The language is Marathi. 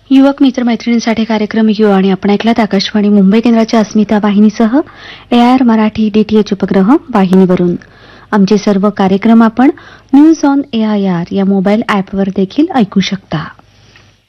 युवक मित्रमैत्रिणींसाठी कार्यक्रम यू आणि आपण ऐकलात आकाशवाणी मुंबई केंद्राच्या अस्मिता वाहिनीसह AIR मराठी DTH उपग्रह वाहिनीवरून. आमचे सर्व कार्यक्रम आपण न्यूज ऑन AIR या मोबाईल ॲपवर देखील ऐकू शकता.